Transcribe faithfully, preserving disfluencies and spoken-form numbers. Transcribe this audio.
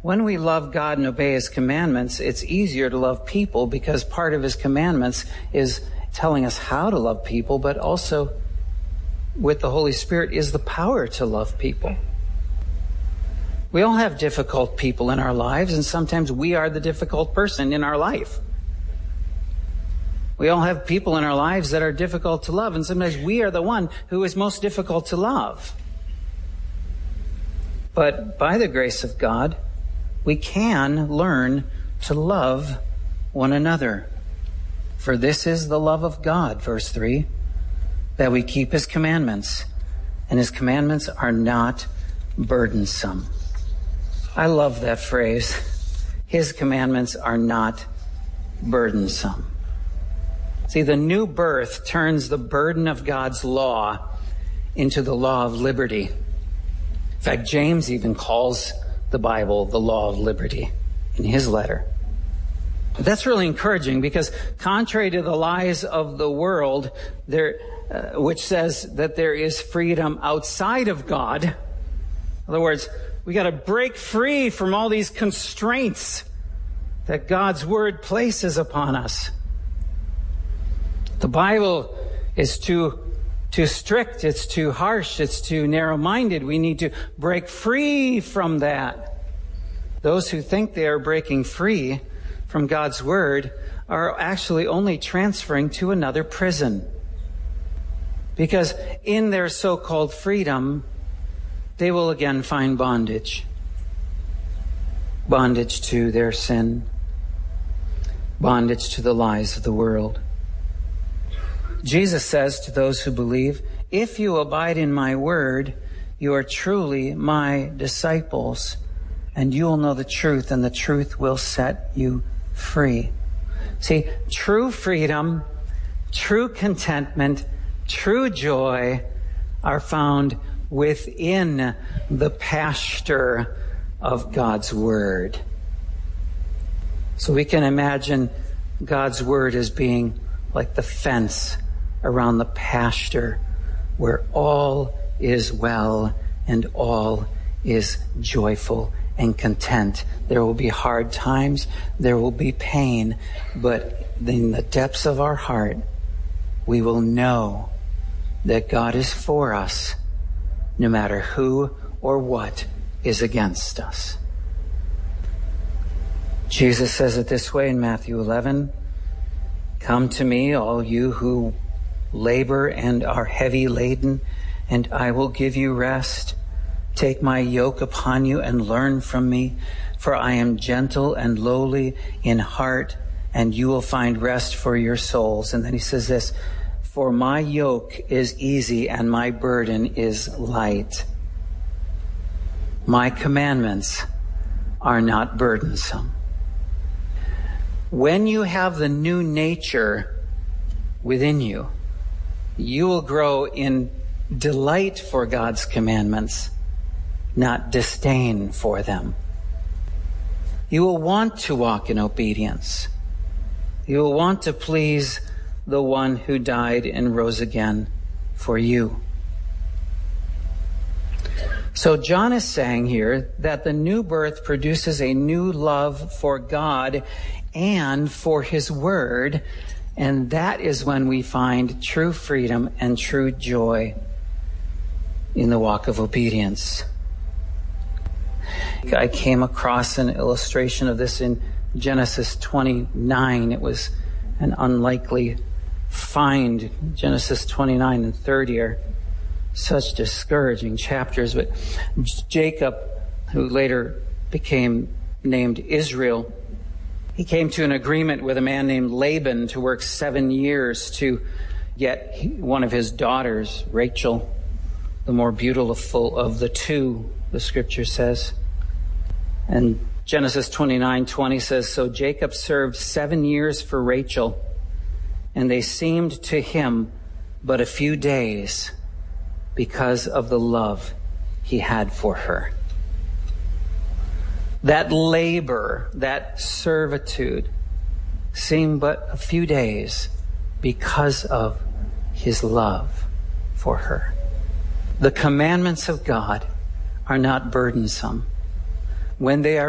When we love God and obey his commandments, it's easier to love people because part of his commandments is telling us how to love people, but also with the Holy Spirit is the power to love people. We all have difficult people in our lives, and sometimes we are the difficult person in our life. We all have people in our lives that are difficult to love, and sometimes we are the one who is most difficult to love. But by the grace of God, we can learn to love one another. For this is the love of God, verse three, that we keep his commandments, and his commandments are not burdensome. I love that phrase. His commandments are not burdensome. See, the new birth turns the burden of God's law into the law of liberty. In fact, James even calls the Bible the law of liberty in his letter. That's really encouraging because contrary to the lies of the world, there, uh, which says that there is freedom outside of God, in other words, we got to break free from all these constraints that God's word places upon us. The Bible is too, too strict, it's too harsh, it's too narrow-minded. We need to break free from that. Those who think they are breaking free from God's word are actually only transferring to another prison. Because in their so-called freedom, they will again find bondage. Bondage to their sin. Bondage to the lies of the world. Jesus says to those who believe, if you abide in my word, you are truly my disciples, and you will know the truth, and the truth will set you free. See, true freedom, true contentment, true joy are found within the pasture of God's word. So we can imagine God's word as being like the fence around the pasture where all is well and all is joyful and content. There will be hard times, there will be pain, but in the depths of our heart, we will know that God is for us, no matter who or what is against us. Jesus says it this way in Matthew eleven, come to me, all you who labor and are heavy laden, and I will give you rest. Take my yoke upon you and learn from me, for I am gentle and lowly in heart, and you will find rest for your souls. And then he says this, for my yoke is easy and my burden is light. My commandments are not burdensome. When you have the new nature within you, you will grow in delight for God's commandments, not disdain for them. You will want to walk in obedience. You will want to please the one who died and rose again for you. So John is saying here that the new birth produces a new love for God and for his word, and that is when we find true freedom and true joy in the walk of obedience. I came across an illustration of this in Genesis twenty-nine. It was an unlikely find. Genesis twenty-nine and thirty are such discouraging chapters, but Jacob, who later became named Israel, he came to an agreement with a man named Laban to work seven years to get one of his daughters, Rachel, the more beautiful of the two, the scripture says. And Genesis twenty-nine twenty says, so Jacob served seven years for Rachel, and they seemed to him but a few days because of the love he had for her. That labor, that servitude seemed but a few days because of his love for her. The commandments of God are not burdensome when they are